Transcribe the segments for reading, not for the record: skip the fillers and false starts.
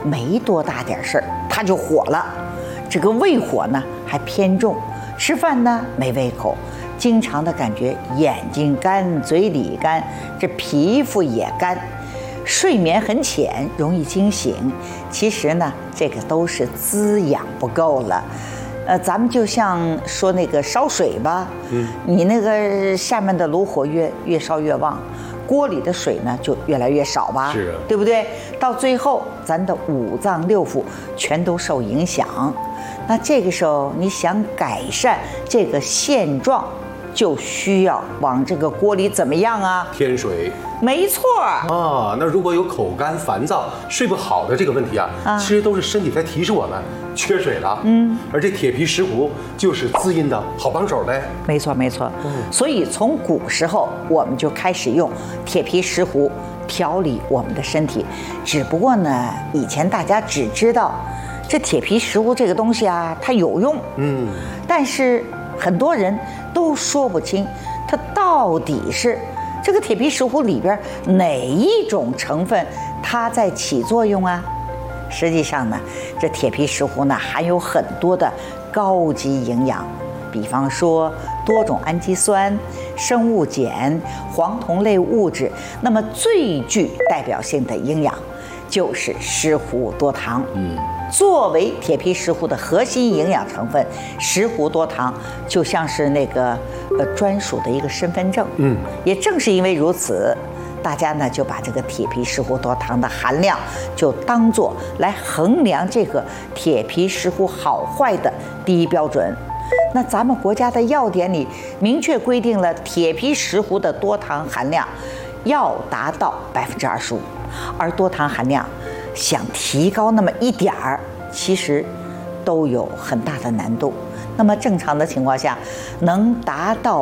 没多大点事儿，它就火了。这个胃火呢还偏重，吃饭呢没胃口，经常的感觉眼睛干、嘴里干，这皮肤也干，睡眠很浅，容易惊醒。其实呢，这个都是滋养不够了。咱们就像说那个烧水吧，你那个下面的炉火越烧越旺，锅里的水呢就越来越少吧， 是啊， 对不对？到最后，咱的五脏六腑全都受影响。那这个时候，你想改善这个现状，就需要往这个锅里怎么样啊？ 添水。 没错啊，那如果有口干、烦躁、睡不好的这个问题啊，其实都是身体在提示我们缺水了。而这铁皮石斛就是滋阴的好帮手呗。 没错没错。所以从古时候我们就开始用铁皮石斛调理我们的身体，只不过呢，以前大家只知道这铁皮石斛这个东西啊，它有用，但是很多人都说不清它到底是这个铁皮石斛里边哪一种成分它在起作用啊？实际上呢，这铁皮石斛呢含有很多的高级营养，比方说多种氨基酸、生物碱、黄酮类物质。那么最具代表性的营养就是石斛多糖。作为铁皮石斛的核心营养成分，石斛多糖就像是那个专属的一个身份证。也正是因为如此，大家呢就把这个铁皮石斛多糖的含量就当作来衡量这个铁皮石斛好坏的第一标准。那咱们国家的药典里明确规定了，铁皮石斛的多糖含量要达到25%，而多糖含量想提高那么一点儿，其实都有很大的难度。那么正常的情况下，能达到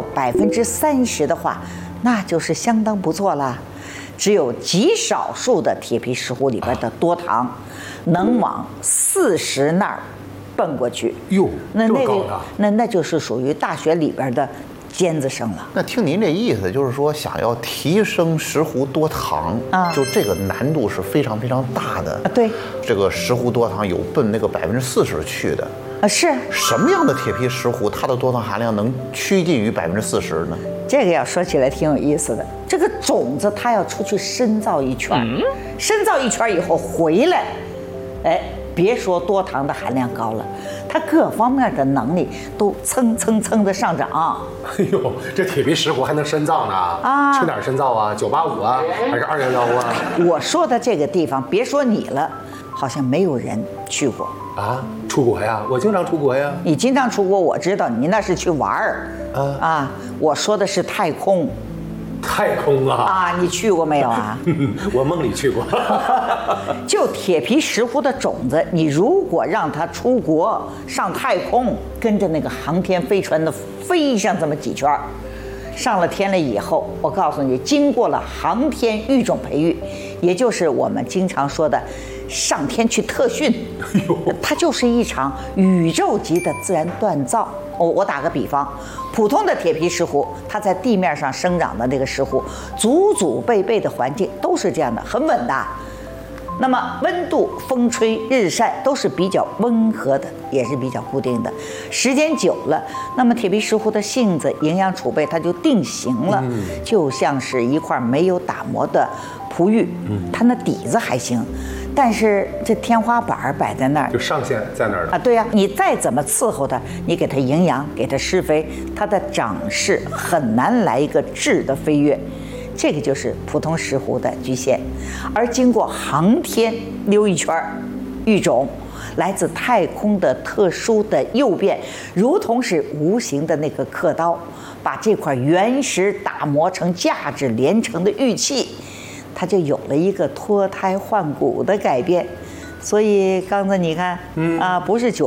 30%的话，那就是相当不错了。只有极少数的铁皮石斛里边的多糖能往40那儿奔过去。 哟，这么高的？ 那就是属于大学里边的尖子生了。 那听您这意思，就是说想要提升石斛多糖就这个难度是非常非常大的。 对， 这个石斛多糖有奔那个40%去的。 是什么样的铁皮石斛，它的多糖含量能趋近于40%呢？ 这个要说起来挺有意思的。这个种子它要出去深造一圈，深造一圈以后回来，别说多糖的含量高了，它各方面的能力都蹭的上涨。 哎呦，这铁皮石斛还能深造呢？去哪儿深造啊？985啊，还是211啊？ 我说的这个地方，别说你了，好像没有人去过啊。出国呀？我经常出国呀。 你经常出国，我知道你那是去玩儿我说的是太空。 太空啊！ 你去过没有啊？ 我梦里去过。 就铁皮石斛的种子，你如果让它出国上太空，跟着那个航天飞船的飞上这么几圈，上了天了以后，我告诉你，经过了航天育种培育，也就是我们经常说的上天去特训，它就是一场宇宙级的自然锻造。我打个比方，普通的铁皮石斛，它在地面上生长的那个石斛，祖辈的环境都是这样的，很稳的。那么温度、风吹日晒都是比较温和的，也是比较固定的。时间久了，那么铁皮石斛的性子、营养储备它就定型了，就像是一块没有打磨的璞玉，它那底子还行。但是这天花板摆在那儿， 就上限在那儿了对呀，你再怎么伺候它，你给它营养，给它施肥，它的长势很难来一个质的飞跃。这个就是普通石斛的局限。而经过航天溜一圈育种，来自太空的特殊的诱变，如同是无形的那个刻刀，把这块原石打磨成价值连城的玉器，它就有了一个脱胎换骨的改变。所以刚才你看，不是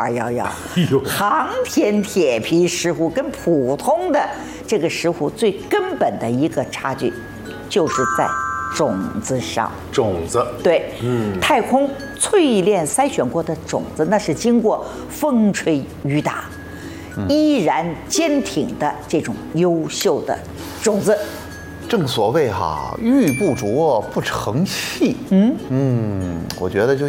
985、211，航天铁皮石斛跟普通的这个石斛最根本的一个差距，就是在种子上。 种子， 对，太空淬炼筛选过的种子，那是经过风吹雨打，依然坚挺的这种优秀的种子。 正所谓玉不琢不成器。我觉得就